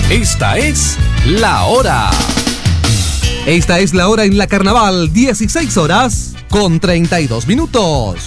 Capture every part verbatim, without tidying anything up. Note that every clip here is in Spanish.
Esta es La Hora. Esta es La Hora en la Carnaval, dieciséis horas con treinta y dos minutos.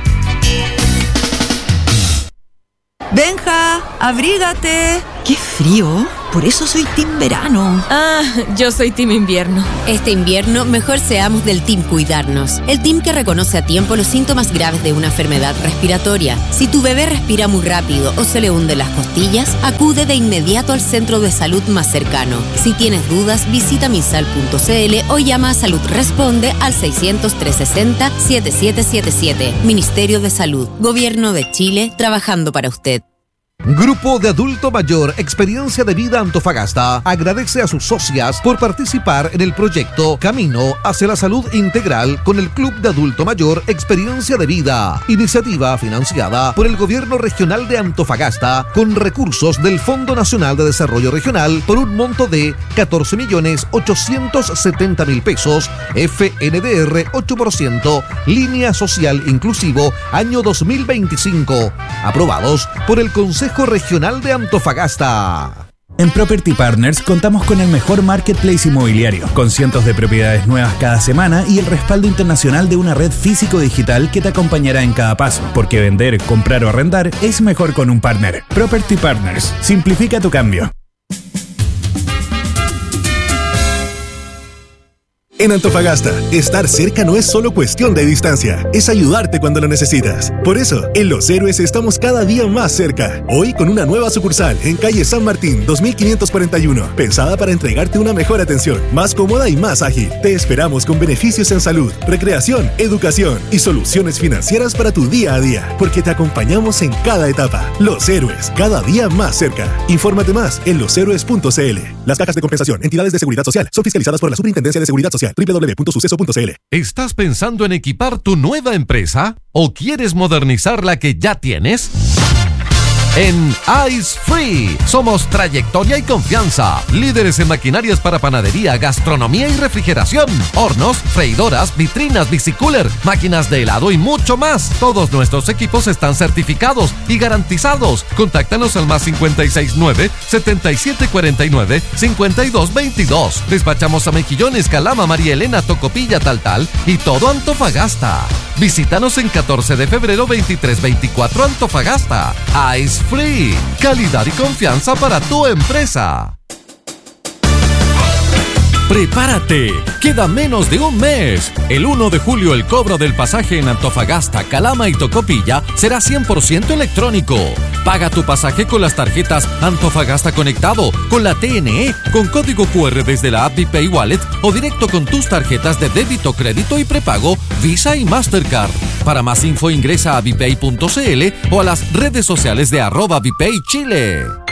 Benja, abrígate. ¡Qué frío! Por eso soy team verano. Ah, yo soy team invierno. Este invierno, mejor seamos del team cuidarnos. El team que reconoce a tiempo los síntomas graves de una enfermedad respiratoria. Si tu bebé respira muy rápido o se le hunden las costillas, acude de inmediato al centro de salud más cercano. Si tienes dudas, visita misal punto c l o llama a Salud Responde al seiscientos, trescientos sesenta, setenta y siete setenta y siete. Ministerio de Salud, Gobierno de Chile, trabajando para usted. Grupo de Adulto Mayor Experiencia de Vida Antofagasta agradece a sus socias por participar en el proyecto Camino hacia la Salud Integral con el Club de Adulto Mayor Experiencia de Vida, iniciativa financiada por el Gobierno Regional de Antofagasta con recursos del Fondo Nacional de Desarrollo Regional por un monto de catorce millones ochocientos setenta mil pesos, F N D R ocho por ciento, Línea Social Inclusivo, año dos mil veinticinco, aprobados por el Consejo Regional de Antofagasta. En Property Partners contamos con el mejor marketplace inmobiliario, con cientos de propiedades nuevas cada semana y el respaldo internacional de una red físico-digital que te acompañará en cada paso, porque vender, comprar o arrendar es mejor con un partner. Property Partners, simplifica tu cambio. En Antofagasta, estar cerca no es solo cuestión de distancia, es ayudarte cuando lo necesitas. Por eso, en Los Héroes estamos cada día más cerca. Hoy con una nueva sucursal en calle San Martín, dos mil quinientos cuarenta y uno, pensada para entregarte una mejor atención, más cómoda y más ágil. Te esperamos con beneficios en salud, recreación, educación y soluciones financieras para tu día a día, porque te acompañamos en cada etapa. Los Héroes, cada día más cerca. Infórmate más en los héroes punto c l. Las cajas de compensación, entidades de seguridad social, son fiscalizadas por la Superintendencia de Seguridad Social. doble u doble u doble u punto suceso punto c l. ¿Estás pensando en equipar tu nueva empresa o quieres modernizar la que ya tienes? En Ice Free somos trayectoria y confianza, líderes en maquinarias para panadería, gastronomía y refrigeración, hornos, freidoras, vitrinas, bicicooler, máquinas de helado y mucho más. Todos nuestros equipos están certificados y garantizados. Contáctanos al más cincuenta y seis nueve, setenta y siete cuarenta y nueve, cincuenta y dos veintidós. Despachamos a Mejillones, Calama, María Elena, Tocopilla, Tal Tal y todo Antofagasta. Visítanos en catorce de febrero, veintitrés veinticuatro Antofagasta. Ice Free, calidad y confianza para tu empresa. ¡Prepárate! Queda menos de un mes. El uno de julio el cobro del pasaje en Antofagasta, Calama y Tocopilla será cien por ciento electrónico. Paga tu pasaje con las tarjetas Antofagasta Conectado, con la T N E, con código cu erre desde la app ViPay Wallet o directo con tus tarjetas de débito, crédito y prepago Visa y Mastercard. Para más info ingresa a vipay punto c l o a las redes sociales de arroba ViPay Chile.